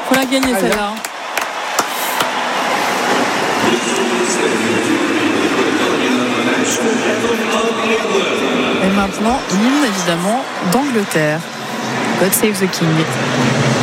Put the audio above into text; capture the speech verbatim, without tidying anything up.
Faut la gagner, Ah, celle-là. Et maintenant, l'hymne évidemment d'Angleterre. God Save the King.